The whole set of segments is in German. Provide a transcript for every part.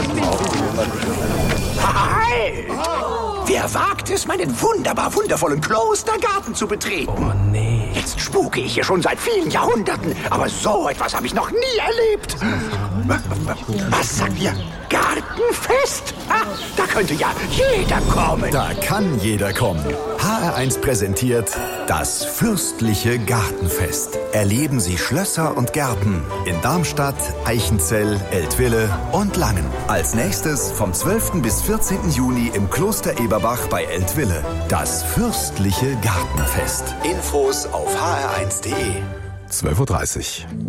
Halt! Wer wagt es, meinen wunderbar wundervollen Klostergarten zu betreten? Oh nee. Jetzt spuke ich hier schon seit vielen Jahrhunderten, aber so etwas habe ich noch nie erlebt. Was sagt ihr? Gartenfest? Da könnte ja jeder kommen. Da kann jeder kommen. HR1 präsentiert das fürstliche Gartenfest. Erleben Sie Schlösser und Gärten in Darmstadt, Eichenzell, Eltville und Langen. Als nächstes vom 12. bis 14. Juni im Kloster Eberbach bei Eltville. Das fürstliche Gartenfest. Infos auf hr1.de. 12:30 Uhr.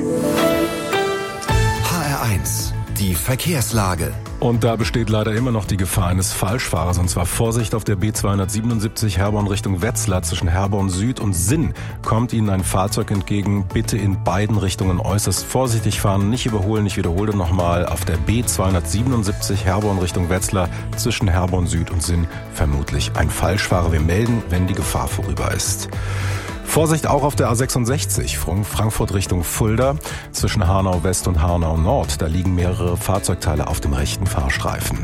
HR1, die Verkehrslage. Und da besteht leider immer noch die Gefahr eines Falschfahrers. Und zwar Vorsicht auf der B277 Herborn Richtung Wetzlar. Zwischen Herborn Süd und Sinn kommt Ihnen ein Fahrzeug entgegen. Bitte in beiden Richtungen äußerst vorsichtig fahren. Nicht überholen. Ich wiederhole nochmal. Auf der B277 Herborn Richtung Wetzlar zwischen Herborn Süd und Sinn vermutlich ein Falschfahrer. Wir melden, wenn die Gefahr vorüber ist. Vorsicht auch auf der A66, Frankfurt Richtung Fulda, zwischen Hanau West und Hanau Nord. Da liegen mehrere Fahrzeugteile auf dem rechten Fahrstreifen.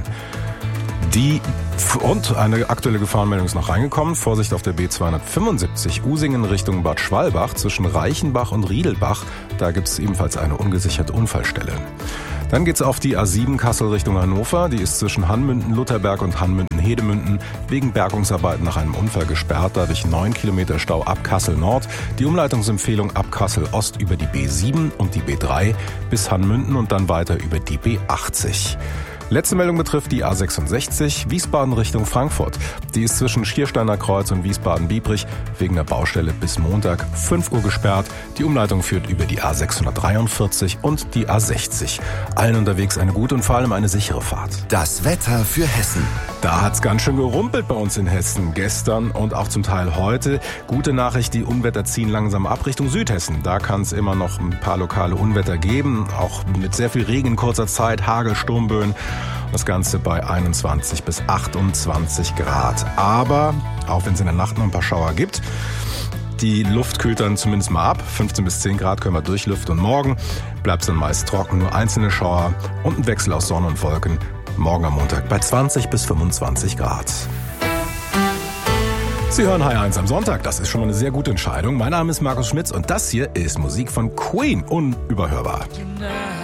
Und eine aktuelle Gefahrenmeldung ist noch reingekommen. Vorsicht auf der B275 Usingen Richtung Bad Schwalbach, zwischen Reichenbach und Riedelbach. Da gibt es ebenfalls eine ungesicherte Unfallstelle. Dann geht's auf die A7 Kassel Richtung Hannover. Die ist zwischen Hanmünden-Lutherberg und Hanmünden-Hedemünden wegen Bergungsarbeiten nach einem Unfall gesperrt. Dadurch 9 Kilometer Stau ab Kassel Nord. Die Umleitungsempfehlung ab Kassel Ost über die B7 und die B3 bis Hanmünden und dann weiter über die B80. Letzte Meldung betrifft die A66 Wiesbaden Richtung Frankfurt. Die ist zwischen Schiersteiner Kreuz und Wiesbaden-Biebrich wegen der Baustelle bis Montag 5 Uhr gesperrt. Die Umleitung führt über die A643 und die A60. Allen unterwegs eine gute und vor allem eine sichere Fahrt. Das Wetter für Hessen. Da hat's ganz schön gerumpelt bei uns in Hessen gestern und auch zum Teil heute. Gute Nachricht, die Unwetter ziehen langsam ab Richtung Südhessen. Da kann es immer noch ein paar lokale Unwetter geben, auch mit sehr viel Regen in kurzer Zeit, Hagel, Sturmböen. Das Ganze bei 21 bis 28 Grad. Aber, auch wenn es in der Nacht noch ein paar Schauer gibt, die Luft kühlt dann zumindest mal ab. 15 bis 10 Grad können wir durchlüften. Und morgen bleibt es dann meist trocken, nur einzelne Schauer und ein Wechsel aus Sonne und Wolken. Morgen am Montag bei 20 bis 25 Grad. Sie hören HR1 am Sonntag. Das ist schon mal eine sehr gute Entscheidung. Mein Name ist Markus Schmitz und das hier ist Musik von Queen. Unüberhörbar.